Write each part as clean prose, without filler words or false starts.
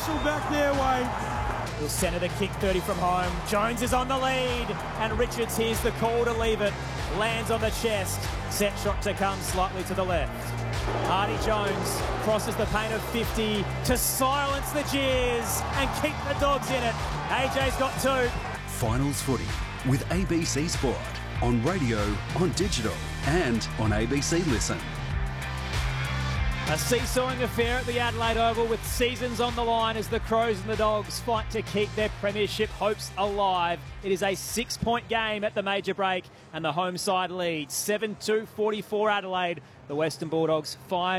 whistle back their way. He'll centre the kick 30 from home. Jones is on the lead, and Richards hears the call to leave it. Lands on the chest. Set shot to come slightly to the left. Hardy Jones crosses the paint of 50 to silence the jeers and keep the Dogs in it. AJ's got 2. Finals footy with ABC Sport on radio, on digital and on ABC Listen. A seesawing affair at the Adelaide Oval with seasons on the line as the Crows and the Dogs fight to keep their premiership hopes alive. It is a 6-point game at the major break and the home side leads 7-2-44 Adelaide. The Western Bulldogs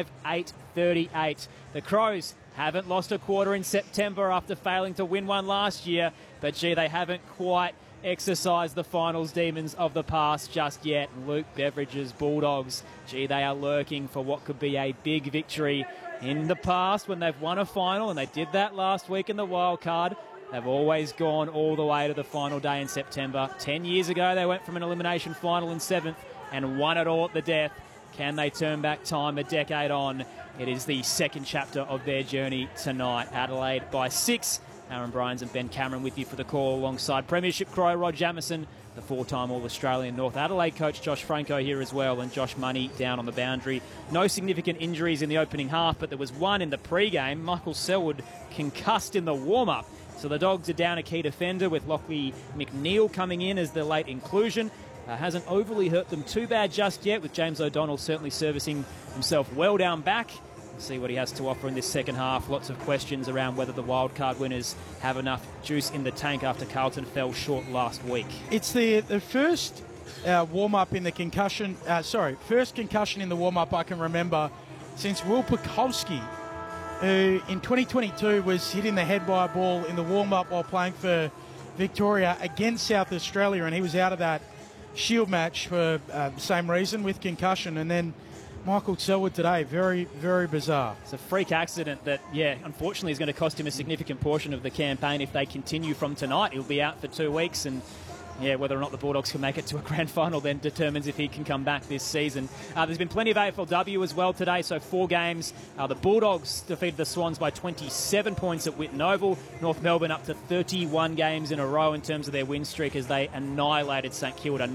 5-8-38. The Crows haven't lost a quarter in September after failing to win one last year, but gee, they haven't quite exercised the finals demons of the past just yet. Luke Beveridge's Bulldogs, gee, they are lurking for what could be a big victory. In the past, when they've won a final, and they did that last week in the wild card, they've always gone all the way to the final day in September. 10 years ago, they went from an elimination final in 7th and won it all at the death. Can they turn back time a decade on? It is the second chapter of their journey tonight. Adelaide by 6. Aaron Bryans and Ben Cameron with you for the call alongside Premiership Crow Rod Jamieson, the 4-time All-Australian North Adelaide coach Josh Franco here as well, and Josh Money down on the boundary. No significant injuries in the opening half, but there was one in the pre-game. Michael Selwood concussed in the warm-up. So the Dogs are down a key defender with Lockley McNeil coming in as the late inclusion. Hasn't overly hurt them too bad just yet, with James O'Donnell certainly servicing himself well down back. We'll see what he has to offer in this second half. Lots of questions around whether the wildcard winners have enough juice in the tank after Carlton fell short last week. It's the first warm-up in the concussion, first concussion in the warm-up I can remember since Will Pukowski, who in 2022 was hit in the head by a ball in the warm-up while playing for Victoria against South Australia, and he was out of that Shield match for the same reason with concussion. And then Michael Selwood today, very, very bizarre. It's a freak accident that, unfortunately is going to cost him a significant portion of the campaign if they continue from tonight. He'll be out for 2 weeks, and whether or not the Bulldogs can make it to a grand final then determines if he can come back this season. There's been plenty of AFLW as well today, so 4 games. The Bulldogs defeated the Swans by 27 points at Whitten Oval. North Melbourne up to 31 games in a row in terms of their win streak as they annihilated St Kilda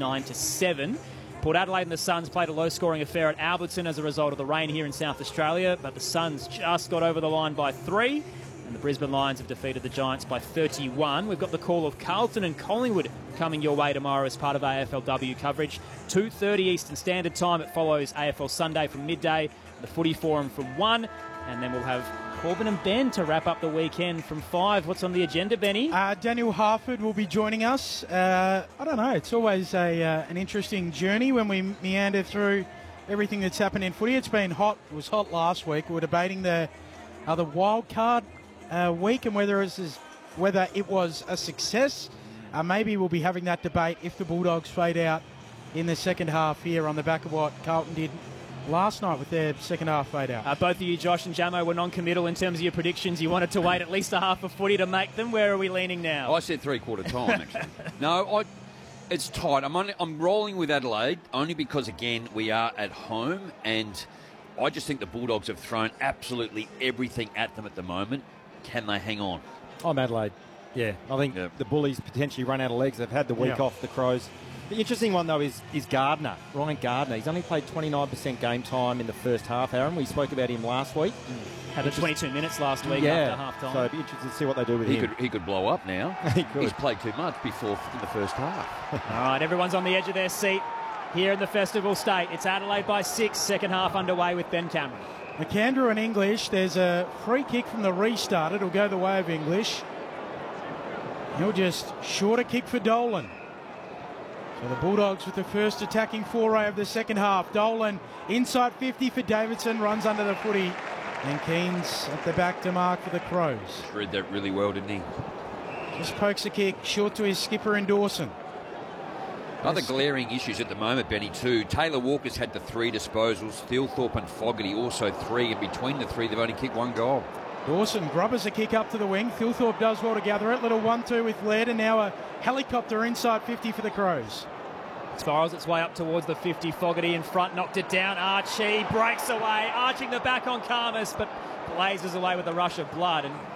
99-7. Port Adelaide and the Suns played a low-scoring affair at Alberton as a result of the rain here in South Australia, but the Suns just got over the line by 3, and the Brisbane Lions have defeated the Giants by 31. We've got the call of Carlton and Collingwood coming your way tomorrow as part of AFLW coverage. 2:30 Eastern Standard Time. It follows AFL Sunday from midday, the Footy Forum from 1, and then we'll have Corbin and Ben to wrap up the weekend from 5. What's on the agenda, Benny? Daniel Harford will be joining us. I don't know. It's always an interesting journey when we meander through everything that's happened in footy. It's been hot. It was hot last week. We were debating the wild card week and whether it was a success. Maybe we'll be having that debate if the Bulldogs fade out in the second half here on the back of what Carlton did last night with their second half fade out. Both of you, Josh and Jamo, were non-committal in terms of your predictions. You wanted to wait at least a half of footy to make them. Where are we leaning now? I said three-quarter time, actually. No, it's tight. I'm rolling with Adelaide only because, again, we are at home, and I just think the Bulldogs have thrown absolutely everything at them at the moment. Can they hang on? I'm Adelaide. Yeah, I think the Bullies potentially run out of legs. They've had the week off, the Crows. The interesting one, though, is Gardner, Ryan Gardner. He's only played 29% game time in the first half, Aaron. We spoke about him last week. Had 22 minutes last week after half-time. So it'd be interesting to see what they do with him. He could blow up now. He could. He's played too much before in the first half. All right, everyone's on the edge of their seat here in the Festival State. It's Adelaide by 6, second half underway with Ben Cameron. McAndrew and English. There's a free kick from the restart. It'll go the way of English. He'll just shorter kick for Dolan. So the Bulldogs with the first attacking foray of the second half. Dolan inside 50 for Davidson, runs under the footy. And Keane's at the back to mark for the Crows. Read that really well, didn't he? Just pokes a kick short to his skipper in Dawson. Other glaring issues at the moment, Benny, too. Taylor Walker's had the 3 disposals. Thilthorpe and Fogarty also 3. And between the 3, they've only kicked 1 goal. Dawson grubbers a kick up to the wing. Thilthorpe does well to gather it. Little 1-2 with Laird, and now a helicopter inside 50 for the Crows. Spirals its way up towards the 50. Fogarty in front, knocked it down. Archie breaks away, arching the back on Karmas, but blazes away with a rush of blood. And